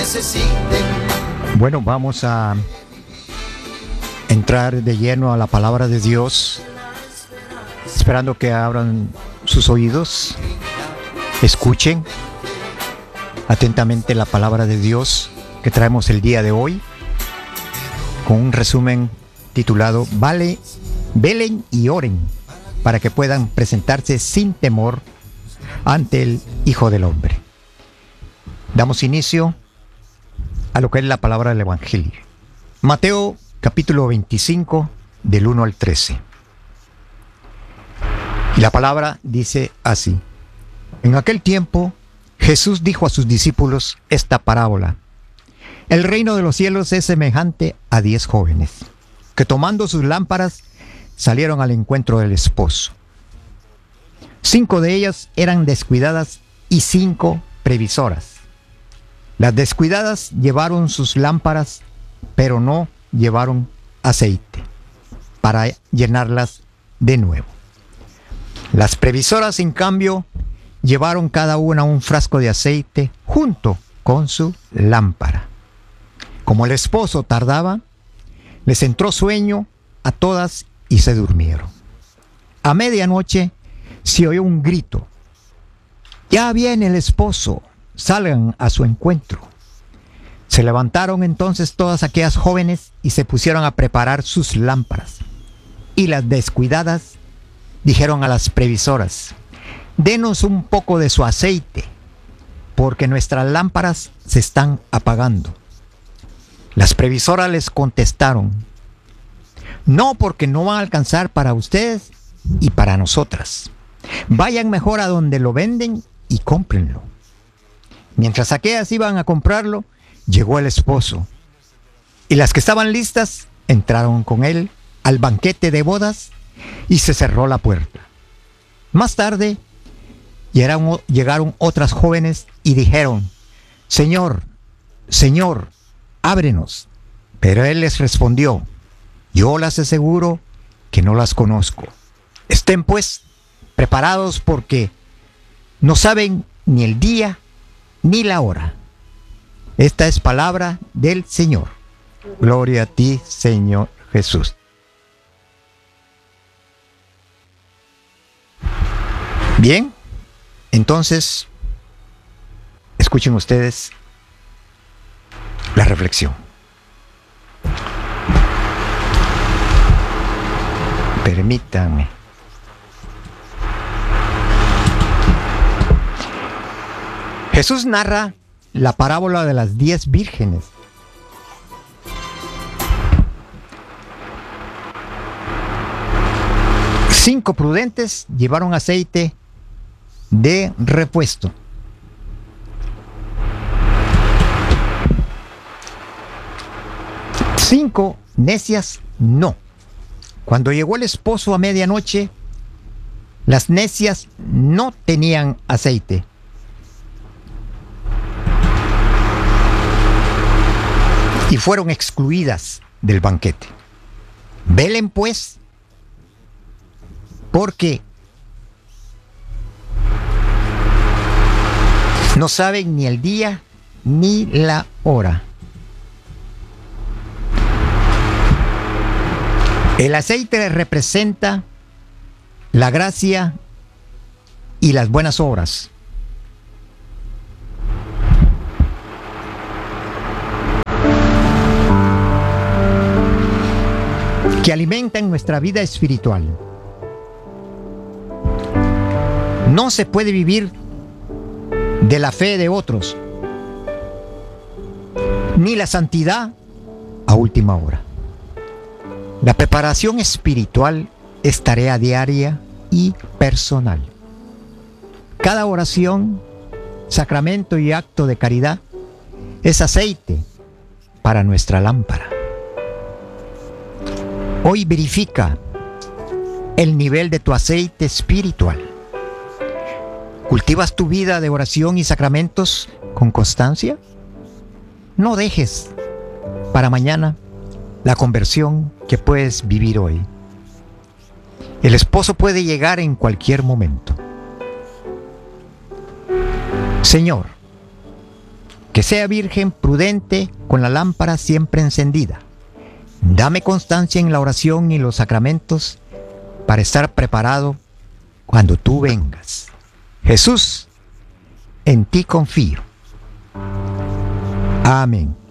necesiten. Bueno, vamos a entrar de lleno a la palabra de Dios, esperando que abran sus oídos, escuchen atentamente la palabra de Dios que traemos el día de hoy, con un resumen titulado Velen y oren, para que puedan presentarse sin temor ante el Hijo del Hombre. Damos inicio a lo que es la palabra del Evangelio. Mateo capítulo 25, del 1 al 13. Y la palabra dice así: En aquel tiempo Jesús dijo a sus discípulos esta parábola: El reino de los cielos es semejante a 10 jóvenes, que tomando sus lámparas salieron al encuentro del esposo. 5 de ellas eran descuidadas y 5 previsoras. Las descuidadas llevaron sus lámparas, pero no llevaron aceite para llenarlas de nuevo. Las previsoras, en cambio, llevaron cada una un frasco de aceite junto con su lámpara. Como el esposo tardaba, les entró sueño a todas y se durmieron. A medianoche se oyó un grito: «Ya viene el esposo, salgan a su encuentro». Se levantaron entonces todas aquellas jóvenes y se pusieron a preparar sus lámparas. Y las descuidadas dijeron a las previsoras: «Denos un poco de su aceite, porque nuestras lámparas se están apagando». Las previsoras les contestaron: «No, porque no van a alcanzar para ustedes y para nosotras. Vayan mejor a donde lo venden y cómprenlo». Mientras aquellas iban a comprarlo, llegó el esposo, y las que estaban listas entraron con él al banquete de bodas y se cerró la puerta. Más tarde llegaron otras jóvenes y dijeron: «Señor, Señor, ábrenos». Pero él les respondió: «Yo las aseguro que no las conozco. Estén pues preparados, porque no saben ni el día ni la hora». Esta es palabra del Señor. Gloria a ti, Señor Jesús. Bien, entonces, escuchen ustedes la reflexión. Permítanme. Jesús narra la parábola de las 10 vírgenes. Cinco prudentes llevaron aceite de repuesto. 5 necias no. Cuando llegó el esposo a medianoche, las necias no tenían aceite. Y fueron excluidas del banquete. Velen pues, porque no saben ni el día ni la hora. El aceite representa la gracia y las buenas obras. Que alimentan nuestra vida espiritual. No se puede vivir de la fe de otros, ni la santidad a última hora. La preparación espiritual es tarea diaria y personal. Cada oración, sacramento y acto de caridad es aceite para nuestra lámpara. Hoy verifica el nivel de tu aceite espiritual. ¿Cultivas tu vida de oración y sacramentos con constancia? No dejes para mañana la conversión que puedes vivir hoy. El esposo puede llegar en cualquier momento. Señor, Que sea virgen prudente con la lámpara siempre encendida. Dame constancia en la oración y los sacramentos para estar preparado cuando tú vengas. Jesús, en ti confío. Amén.